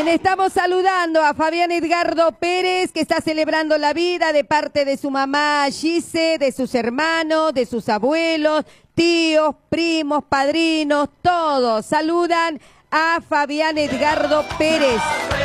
Bien, estamos saludando a Fabián Edgardo Pérez, que está celebrando la vida de parte de su mamá Gise, de sus hermanos, de sus abuelos, tíos, primos, padrinos, todos saludan a Fabián Edgardo Pérez.